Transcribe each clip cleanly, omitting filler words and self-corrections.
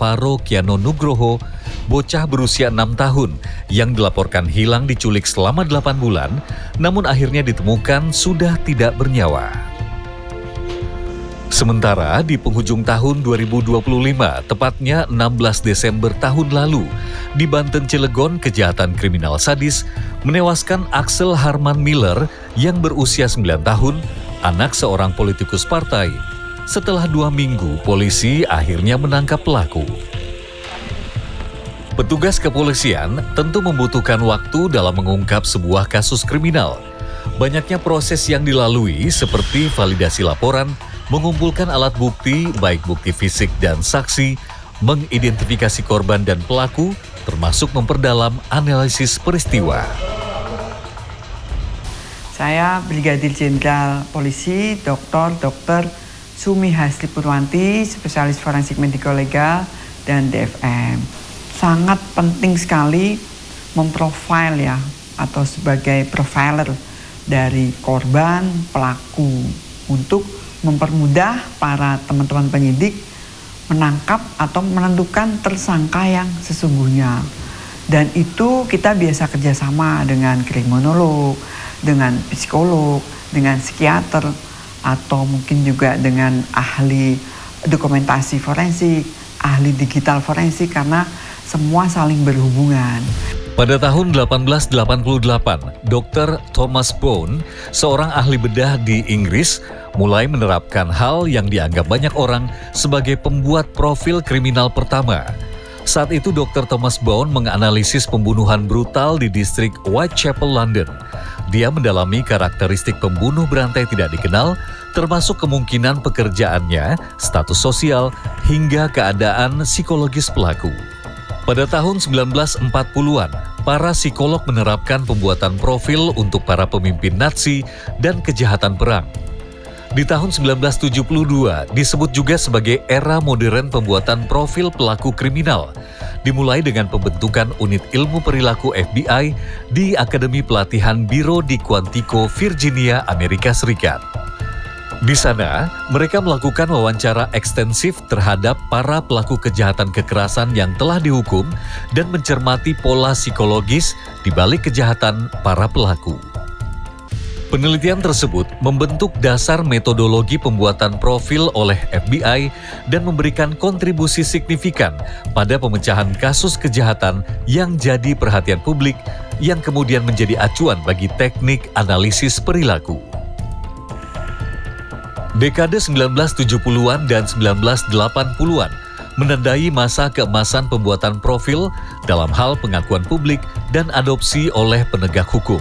Alvaro Kiano Nugroho, bocah berusia 6 tahun yang dilaporkan hilang diculik selama 8 bulan, namun akhirnya ditemukan sudah tidak bernyawa. Sementara di penghujung tahun 2025, tepatnya 16 Desember tahun lalu, di Banten Cilegon, kejahatan kriminal sadis menewaskan Axel Harman Miller yang berusia 9 tahun, anak seorang politikus partai. Setelah 2 minggu, polisi akhirnya menangkap pelaku. Petugas kepolisian tentu membutuhkan waktu dalam mengungkap sebuah kasus kriminal. Banyaknya proses yang dilalui seperti validasi laporan, mengumpulkan alat bukti, baik bukti fisik dan saksi, mengidentifikasi korban dan pelaku, termasuk memperdalam analisis peristiwa. Saya Brigadir Jenderal Polisi Dr. Sumi Hasli Purwanti, spesialis forensik mediko legal dan DFM. Sangat penting sekali memprofil ya, atau sebagai profiler dari korban, pelaku, untuk mempermudah para teman-teman penyidik menangkap atau menentukan tersangka yang sesungguhnya. Dan itu kita biasa kerjasama dengan kriminolog, dengan psikolog, dengan psikiater, atau mungkin juga dengan ahli dokumentasi forensik, ahli digital forensik, karena semua saling berhubungan. Pada tahun 1888, Dr. Thomas Bone, seorang ahli bedah di Inggris, mulai menerapkan hal yang dianggap banyak orang sebagai pembuat profil kriminal pertama. Saat itu Dr. Thomas Bone menganalisis pembunuhan brutal di distrik Whitechapel, London. Dia mendalami karakteristik pembunuh berantai tidak dikenal, termasuk kemungkinan pekerjaannya, status sosial, hingga keadaan psikologis pelaku. Pada tahun 1940-an, para psikolog menerapkan pembuatan profil untuk para pemimpin Nazi dan kejahatan perang. Di tahun 1972 disebut juga sebagai era modern pembuatan profil pelaku kriminal, dimulai dengan pembentukan unit ilmu perilaku FBI di Akademi Pelatihan Biro di Quantico, Virginia, Amerika Serikat. Di sana, mereka melakukan wawancara ekstensif terhadap para pelaku kejahatan kekerasan yang telah dihukum dan mencermati pola psikologis di balik kejahatan para pelaku. Penelitian tersebut membentuk dasar metodologi pembuatan profil oleh FBI dan memberikan kontribusi signifikan pada pemecahan kasus kejahatan yang jadi perhatian publik, yang kemudian menjadi acuan bagi teknik analisis perilaku. Dekade 1970-an dan 1980-an menandai masa keemasan pembuatan profil dalam hal pengakuan publik dan adopsi oleh penegak hukum.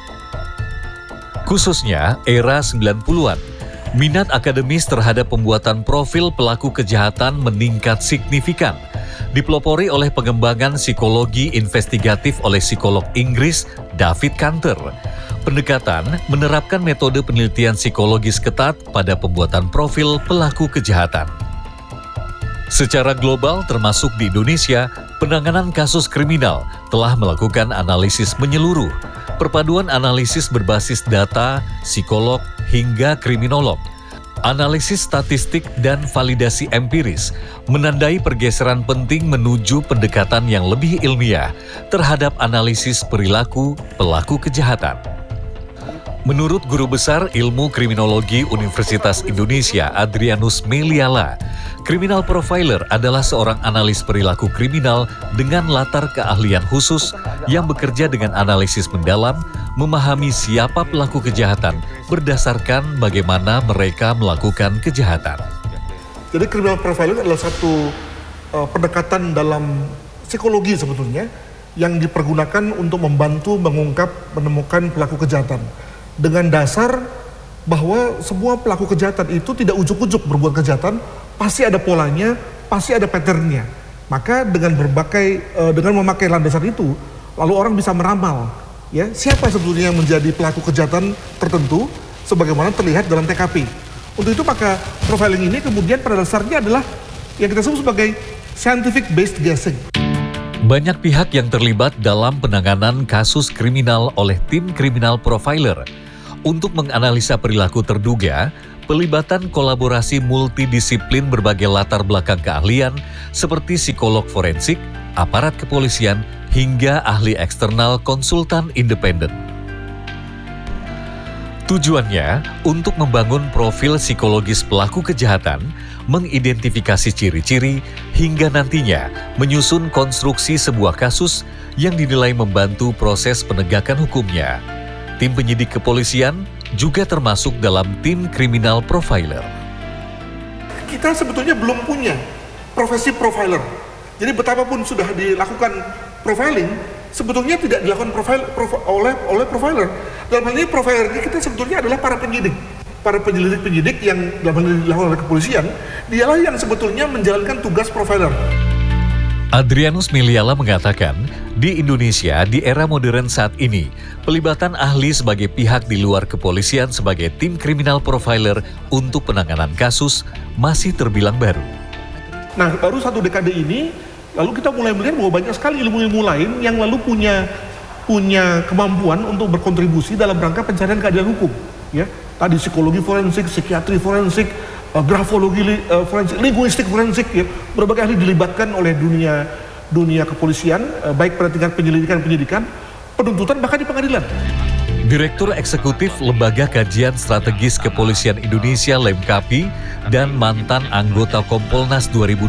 Khususnya era 90-an, minat akademis terhadap pembuatan profil pelaku kejahatan meningkat signifikan, dipelopori oleh pengembangan psikologi investigatif oleh psikolog Inggris David Kanter. Pendekatan menerapkan metode penelitian psikologis ketat pada pembuatan profil pelaku kejahatan. Secara global, termasuk di Indonesia, penanganan kasus kriminal telah melakukan analisis menyeluruh, perpaduan analisis berbasis data, psikolog, hingga kriminolog. Analisis statistik dan validasi empiris menandai pergeseran penting menuju pendekatan yang lebih ilmiah terhadap analisis perilaku pelaku kejahatan. Menurut Guru Besar Ilmu Kriminologi Universitas Indonesia Adrianus Meliala, criminal profiler adalah seorang analis perilaku kriminal dengan latar keahlian khusus yang bekerja dengan analisis mendalam, memahami siapa pelaku kejahatan berdasarkan bagaimana mereka melakukan kejahatan. Jadi criminal profiler adalah satu pendekatan dalam psikologi sebetulnya yang dipergunakan untuk membantu mengungkap, menemukan pelaku kejahatan. Dengan dasar bahwa semua pelaku kejahatan itu tidak ujuk-ujuk berbuat kejahatan, pasti ada polanya, pasti ada patternnya. Maka dengan memakai landasan itu, lalu orang bisa meramal, ya siapa sebetulnya yang menjadi pelaku kejahatan tertentu, sebagaimana terlihat dalam TKP. Untuk itu maka profiling ini kemudian pada dasarnya adalah yang kita sebut sebagai scientific based guessing. Banyak pihak yang terlibat dalam penanganan kasus kriminal oleh tim kriminal profiler. Untuk menganalisa perilaku terduga, pelibatan kolaborasi multidisiplin berbagai latar belakang keahlian seperti psikolog forensik, aparat kepolisian, hingga ahli eksternal konsultan independen. Tujuannya untuk membangun profil psikologis pelaku kejahatan, mengidentifikasi ciri-ciri, hingga nantinya menyusun konstruksi sebuah kasus yang dinilai membantu proses penegakan hukumnya. Tim penyidik kepolisian juga termasuk dalam tim kriminal profiler. Kita sebetulnya belum punya profesi profiler. Jadi betapapun sudah dilakukan profiling, sebetulnya tidak dilakukan oleh profiler. Dalam hal ini profiler ini kita sebetulnya adalah para penyidik. Para penyelidik-penyidik yang dalam hal ini dilakukan oleh kepolisian, dialah yang sebetulnya menjalankan tugas profiler. Adrianus Miliala mengatakan, di Indonesia di era modern saat ini, pelibatan ahli sebagai pihak di luar kepolisian sebagai tim kriminal profiler untuk penanganan kasus masih terbilang baru. Nah, baru 1 dekade ini, lalu kita mulai melihat bahwa banyak sekali ilmu-ilmu lain yang lalu punya kemampuan untuk berkontribusi dalam rangka pencarian keadilan hukum. Ya, tadi psikologi forensik, psikiatri forensik, grafologi forensik, linguistik forensik, ya, berbagai ahli dilibatkan oleh dunia kepolisian, baik pada tingkat penyelidikan, penuntutan, bahkan di pengadilan. Direktur Eksekutif Lembaga Kajian Strategis Kepolisian Indonesia Lemkapi dan mantan anggota Kompolnas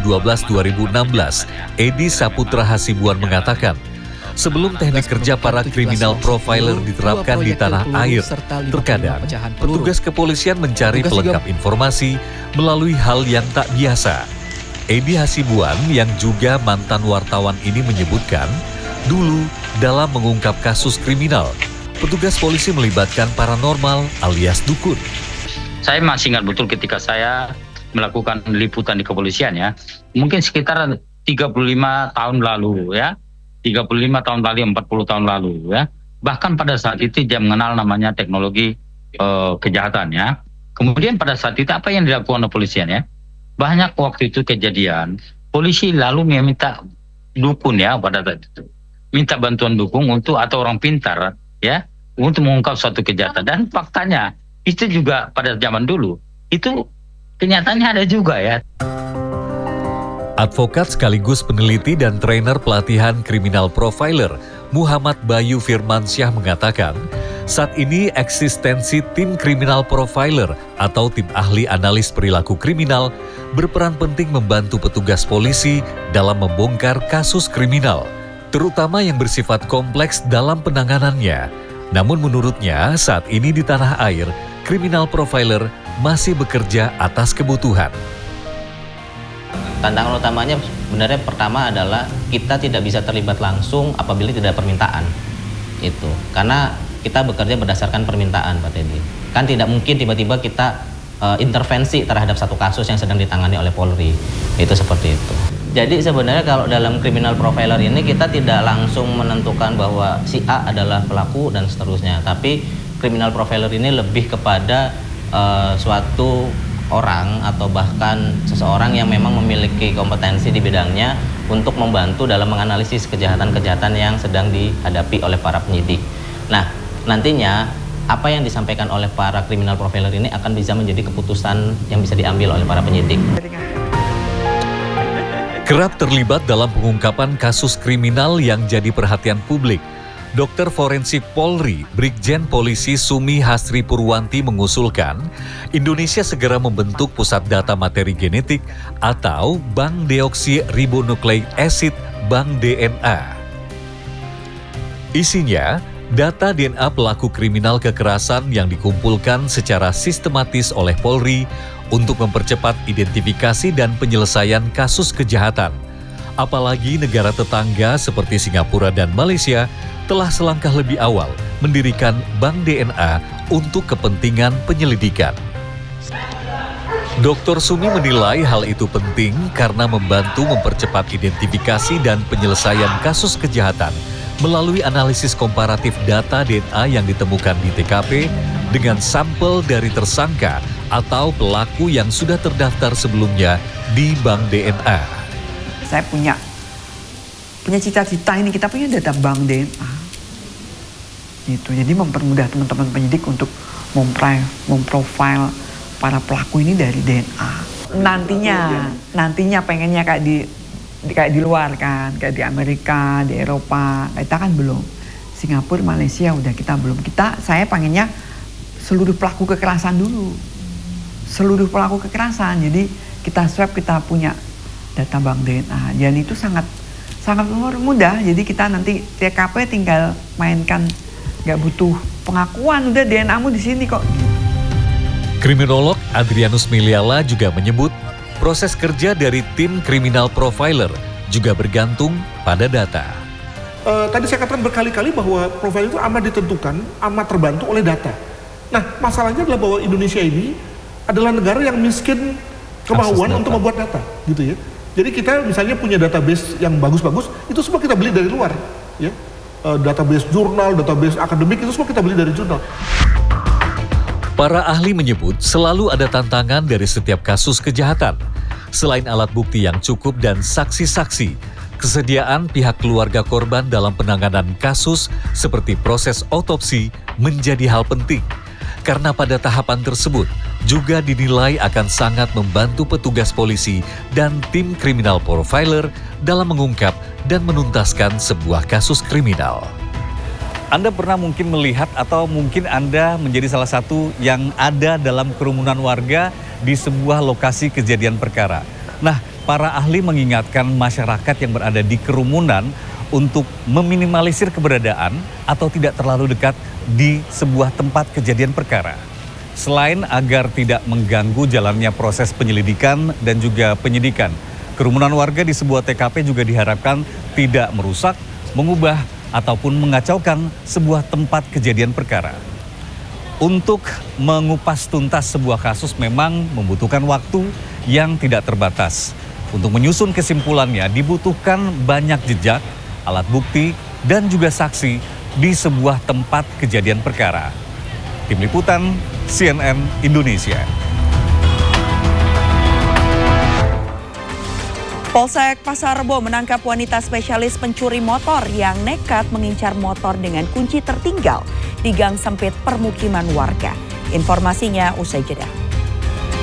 2012-2016, Edi Saputra Hasibuan mengatakan, sebelum teknik kerja para kriminal profiler diterapkan di tanah air, terkadang petugas kepolisian mencari pelengkap informasi melalui hal yang tak biasa. Edi Hasibuan yang juga mantan wartawan ini menyebutkan, dulu dalam mengungkap kasus kriminal, petugas polisi melibatkan paranormal alias dukun. Saya masih ingat betul ketika saya melakukan liputan di kepolisian ya, mungkin sekitar 35 tahun lalu ya. 35 tahun lalu, 40 tahun lalu ya. Bahkan pada saat itu dia mengenal namanya teknologi kejahatan ya. Kemudian pada saat itu apa yang dilakukan oleh polisian ya? Banyak waktu itu kejadian, polisi lalu meminta dukun ya pada saat itu. Minta bantuan dukun untuk atau orang pintar ya untuk mengungkap suatu kejahatan, dan faktanya itu juga pada zaman dulu itu kenyataannya ada juga ya. Advokat sekaligus peneliti dan trainer pelatihan kriminal profiler Muhammad Bayu Firmansyah mengatakan, saat ini eksistensi tim kriminal profiler atau tim ahli analis perilaku kriminal berperan penting membantu petugas polisi dalam membongkar kasus kriminal, terutama yang bersifat kompleks dalam penanganannya. Namun menurutnya saat ini di tanah air, kriminal profiler masih bekerja atas kebutuhan. Tantangan utamanya sebenarnya pertama adalah kita tidak bisa terlibat langsung apabila tidak ada permintaan. Itu karena kita bekerja berdasarkan permintaan, Pak Teddy. Kan tidak mungkin tiba-tiba kita intervensi terhadap satu kasus yang sedang ditangani oleh Polri. Itu seperti itu. Jadi sebenarnya kalau dalam criminal profiler ini kita tidak langsung menentukan bahwa si A adalah pelaku dan seterusnya. Tapi criminal profiler ini lebih kepada suatu orang atau bahkan seseorang yang memang memiliki kompetensi di bidangnya untuk membantu dalam menganalisis kejahatan-kejahatan yang sedang dihadapi oleh para penyidik. Nah, nantinya apa yang disampaikan oleh para criminal profiler ini akan bisa menjadi keputusan yang bisa diambil oleh para penyidik. Kerap terlibat dalam pengungkapan kasus kriminal yang jadi perhatian publik, Dokter Forensik Polri, Brigjen Polisi Sumi Hasri Purwanti mengusulkan Indonesia segera membentuk pusat data materi genetik atau Bank Deoksiribonukleik Acid Bank DNA. Isinya, data DNA pelaku kriminal kekerasan yang dikumpulkan secara sistematis oleh Polri untuk mempercepat identifikasi dan penyelesaian kasus kejahatan. Apalagi negara tetangga seperti Singapura dan Malaysia telah selangkah lebih awal mendirikan bank DNA untuk kepentingan penyelidikan. Dr. Sumi menilai hal itu penting karena membantu mempercepat identifikasi dan penyelesaian kasus kejahatan melalui analisis komparatif data DNA yang ditemukan di TKP dengan sampel dari tersangka atau pelaku yang sudah terdaftar sebelumnya di bank DNA. Saya punya cita-cita ini, kita punya data bank DNA. Gitu. Jadi mempermudah teman-teman penyidik untuk memprofile para pelaku ini dari DNA. Nantinya pengennya kayak di luar kan, kayak di Amerika, di Eropa. Kita kan belum. Singapura, Malaysia udah kita belum. Saya pengennya seluruh pelaku kekerasan dulu. Seluruh pelaku kekerasan. Jadi kita swab, kita punya data bank DNA. Dan itu sangat mudah. Jadi kita nanti TKP tinggal mainkan, nggak butuh pengakuan, udah DNA-mu di sini kok. Kriminolog Adrianus Miliala juga menyebut proses kerja dari tim criminal profiler juga bergantung pada data. Tadi saya katakan berkali-kali bahwa profil itu amat ditentukan, amat terbantu oleh data. Nah, masalahnya adalah bahwa Indonesia ini adalah negara yang miskin kemauan untuk membuat data, gitu ya. Jadi kita misalnya punya database yang bagus-bagus, itu semua kita beli dari luar, ya. Database jurnal, database akademik, itu semua kita beli dari jurnal. Para ahli menyebut selalu ada tantangan dari setiap kasus kejahatan. Selain alat bukti yang cukup dan saksi-saksi, kesediaan pihak keluarga korban dalam penanganan kasus seperti proses otopsi menjadi hal penting. Karena pada tahapan tersebut juga dinilai akan sangat membantu petugas polisi dan tim criminal profiler dalam mengungkap dan menuntaskan sebuah kasus kriminal. Anda pernah mungkin melihat atau mungkin Anda menjadi salah satu yang ada dalam kerumunan warga di sebuah lokasi kejadian perkara. Nah, para ahli mengingatkan masyarakat yang berada di kerumunan untuk meminimalisir keberadaan atau tidak terlalu dekat di sebuah tempat kejadian perkara. Selain agar tidak mengganggu jalannya proses penyelidikan dan juga penyidikan, kerumunan warga di sebuah TKP juga diharapkan tidak merusak, mengubah, ataupun mengacaukan sebuah tempat kejadian perkara. Untuk mengupas tuntas sebuah kasus memang membutuhkan waktu yang tidak terbatas. Untuk menyusun kesimpulannya dibutuhkan banyak jejak, alat bukti, dan juga saksi di sebuah tempat kejadian perkara. Tim Liputan CNN Indonesia. Polsek Pasar Rebo menangkap wanita spesialis pencuri motor yang nekat mengincar motor dengan kunci tertinggal di gang sempit permukiman warga. Informasinya usai jeda.